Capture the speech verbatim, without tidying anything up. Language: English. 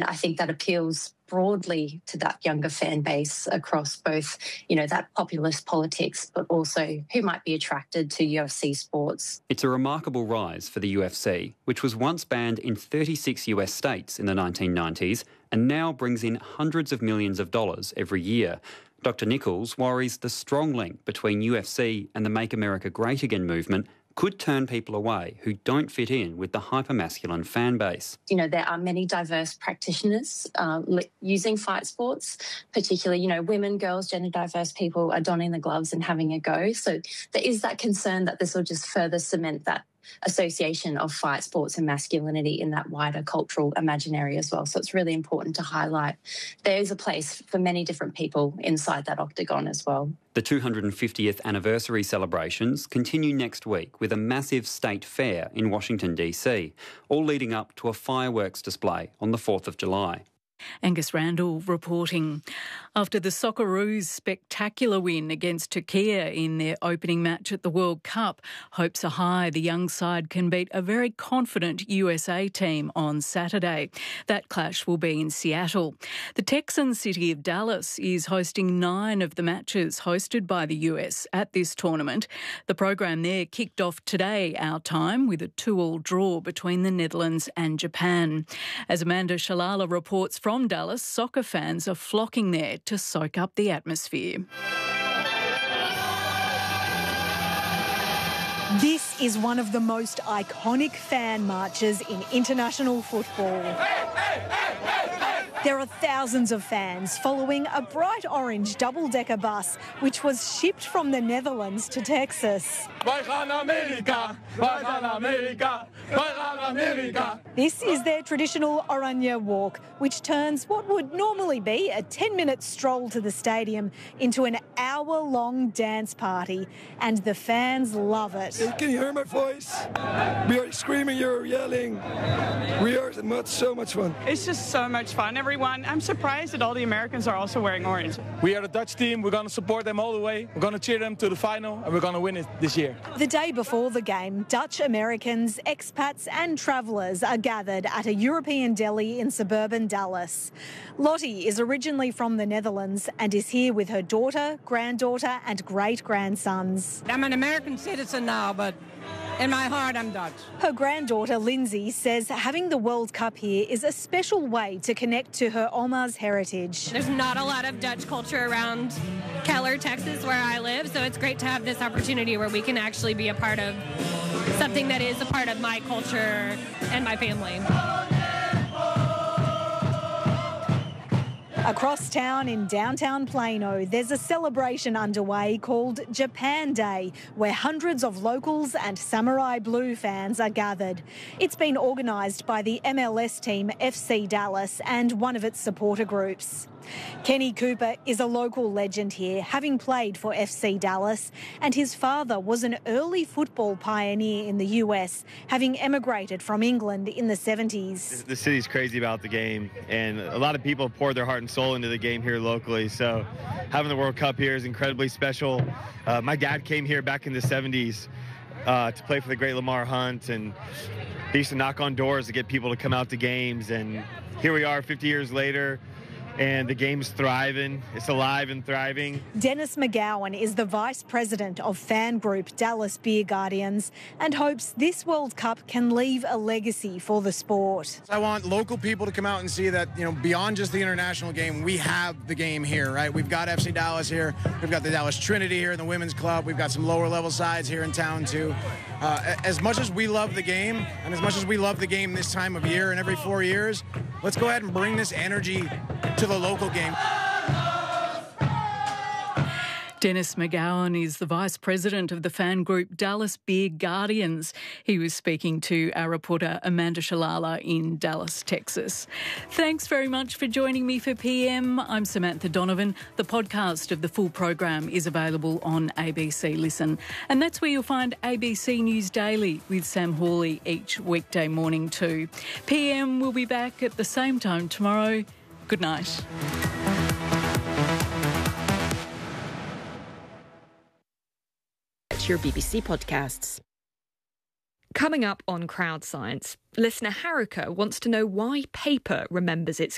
I think that appeals broadly to that younger fan base across both, you know, that populist politics, but also who might be attracted to U F C sports. It's a remarkable rise for the U F C, which was once banned in thirty-six U S states in the nineteen nineties and now brings in hundreds of millions of dollars every year. Doctor Nichols worries the strong link between U F C and the Make America Great Again movement could turn people away who don't fit in with the hypermasculine fan base. You know, there are many diverse practitioners uh, using fight sports, particularly, you know, women, girls, gender diverse people are donning the gloves and having a go. So there is that concern that this will just further cement that association of fight sports and masculinity in that wider cultural imaginary as well. So it's really important to highlight there is a place for many different people inside that octagon as well. The two hundred fiftieth anniversary celebrations continue next week with a massive state fair in Washington, D C, all leading up to a fireworks display on the fourth of July. Angus Randall reporting. After the Socceroos' spectacular win against Turkey in their opening match at the World Cup, hopes are high the young side can beat a very confident U S A team on Saturday. That clash will be in Seattle. The Texan city of Dallas is hosting nine of the matches hosted by the U S at this tournament. The program there kicked off today, our time, with a two-all draw between the Netherlands and Japan. As Amanda Shalala reports from Dallas, soccer fans are flocking there to soak up the atmosphere. This is one of the most iconic fan marches in international football. There are thousands of fans following a bright orange double-decker bus which was shipped from the Netherlands to Texas. Wij gaan Amerika, wij gaan Amerika, wij gaan Amerika. This is their traditional Oranje walk, which turns what would normally be a ten-minute stroll to the stadium into an hour-long dance party, and the fans love it. Can you hear my voice? We are screaming, you're yelling. We are much, so much fun. It's just so much fun. Everyone, I'm surprised that all the Americans are also wearing orange. We are the Dutch team. We're going to support them all the way. We're going to cheer them to the final, and we're going to win it this year. The day before the game, Dutch Americans, expats and travellers are gathered at a European deli in suburban Dallas. Lottie is originally from the Netherlands and is here with her daughter, granddaughter and great-grandsons. I'm an American citizen now, but in my heart, I'm Dutch. Her granddaughter, Lindsay, says having the World Cup here is a special way to connect to her Oma's heritage. There's not a lot of Dutch culture around Keller, Texas, where I live, so it's great to have this opportunity where we can actually be a part of something that is a part of my culture and my family. Across town in downtown Plano, there's a celebration underway called Japan Day, where hundreds of locals and Samurai Blue fans are gathered. It's been organised by the M L S team F C Dallas and one of its supporter groups. Kenny Cooper is a local legend here, having played for F C Dallas, and his father was an early football pioneer in the U S, having emigrated from England in the seventies. The city's crazy about the game, and a lot of people poured their heart and soul into the game here locally, so having the World Cup here is incredibly special. Uh, my dad came here back in the seventies uh, to play for the great Lamar Hunt, and they used to knock on doors to get people to come out to games, and here we are fifty years later. And the game's thriving. It's alive and thriving. Dennis McGowan is the Vice President of fan group Dallas Beer Guardians and hopes this World Cup can leave a legacy for the sport. I want local people to come out and see that, you know, beyond just the international game, we have the game here, right? We've got F C Dallas here. We've got the Dallas Trinity here in the women's club. We've got some lower level sides here in town too. Uh, as much as we love the game, and as much as we love the game this time of year and every four years, let's go ahead and bring this energy to the local game. Dennis McGowan is the Vice President of the fan group Dallas Beer Guardians. He was speaking to our reporter Amanda Shalala in Dallas, Texas. Thanks very much for joining me for P M. I'm Samantha Donovan. The podcast of the full program is available on A B C Listen. And that's where you'll find A B C News Daily with Sam Hawley each weekday morning too. P M will be back at the same time tomorrow. Good night. Your B B C podcasts. Coming up on Crowd Science, listener Haruka wants to know why paper remembers its